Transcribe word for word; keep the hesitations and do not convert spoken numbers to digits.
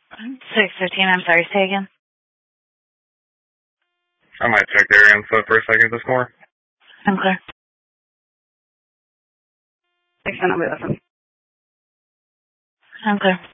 six fifteen, I'm sorry, say again. I might check their info for a second this more. I'm clear. Thanks, I'll be listening. I'm clear.